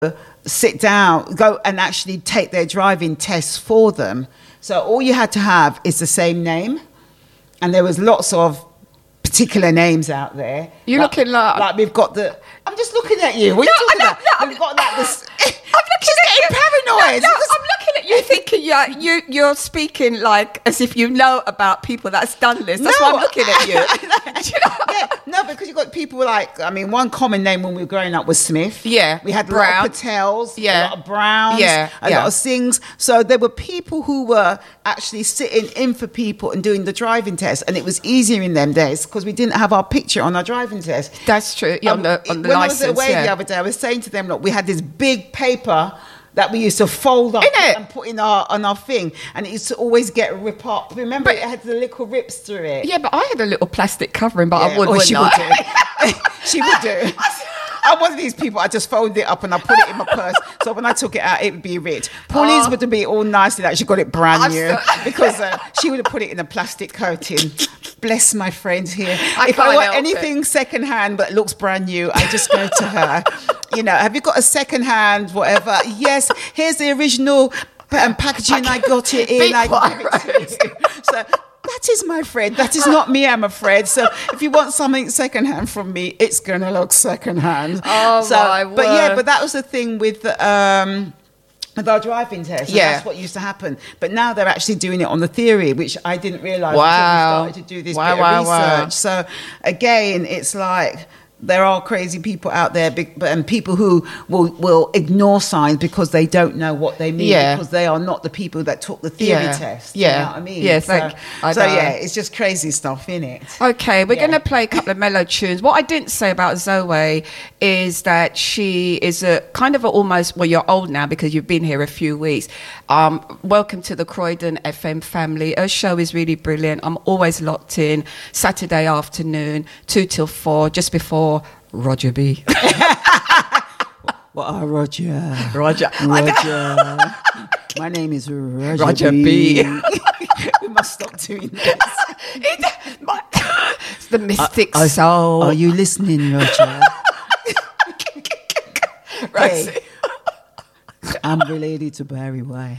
sit down, go and actually take their driving tests for them. So all you had to have is the same name, and there was lots of particular names out there. You're looking like we've got the. I'm just looking at you. What are you talking about? We've got like this. I'm looking at you. Paranoid. No, I'm looking at you thinking you're speaking like as if you know about people that's done this. That's why I'm looking at you. Yeah, no, because you've got people like, I mean, one common name when we were growing up was Smith. Yeah. We had Brown. a lot of Patels, Yeah. a lot of Browns, Yeah. a lot of Singhs. So there were people who were actually sitting in for people and doing the driving test. And it was easier in them days because we didn't have our picture on our driving test. That's true. Yeah, on the when license. I was away the other day, I was saying to them, look, we had this big paper that we used to fold up and put in on our thing, and it used to always get rip up. Remember, it had the little rips through it. Yeah, but I had a little plastic covering, but I would do. She would do. I'm one of these people, I just fold it up and I put it in my purse. So when I took it out, it would be ripped. Pauline's would be all nicely that she got it brand new because she would have put it in a plastic coating. Bless my friend here. If I want anything secondhand but looks brand new, I just go to her. You know, have you got a secondhand, whatever? Yes, here's the original packaging. I got it in. I give it to you. So that is my friend. That is not me, I'm afraid. So if you want something secondhand from me, it's going to look secondhand. Oh, my word. But that was the thing with our driving test. Yeah. That's what used to happen. But now they're actually doing it on the theory, which I didn't realise until we started to do this bit of research. So again, it's like there are crazy people out there, and people who will ignore signs because they don't know what they mean, because they are not the people that took the theory test. Yeah. You know what I mean? Yes. It's just crazy stuff, innit? Okay, we're going to play a couple of mellow tunes. What I didn't say about Zoe is that she is a kind of almost, well, you're old now because you've been here a few weeks. Welcome to the Croydon FM family. Her show is really brilliant. I'm always locked in. Saturday afternoon, 2 till 4, just before Roger B. What Roger? Roger. My name is Roger B. We must stop doing this. It's the mystic soul. Are you listening, Roger? Right. Hey, I'm related to Barry White.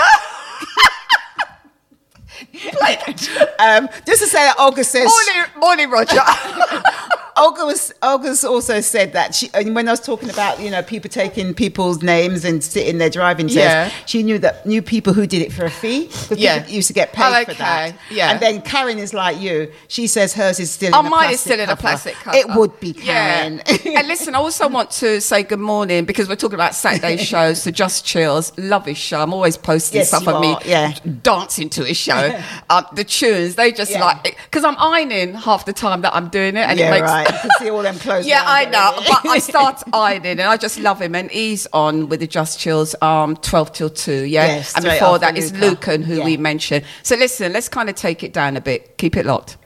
Just to say that Olga says... Morning, Roger. Olga's also said that when I was talking about, you know, people taking people's names and sitting their driving test, she knew people who did it for a fee. Because people used to get paid for that. Yeah. And then Karen is like you. She says hers is still in a plastic mine is still in a plastic cover. It would be, Karen. Yeah. And listen, I also want to say good morning because we're talking about Saturday shows. So Just Chills, love his show. I'm always posting stuff of me dancing to his show. The tunes, they just like, because I'm ironing half the time that I'm doing it. And it makes... Right. You can see all them clothes. Yeah, I know. But I start ironing and I just love him. And he's on with the Just Chills 12 till 2, and before that is Lucan, who we mentioned. So listen, let's kind of take it down a bit. Keep it locked.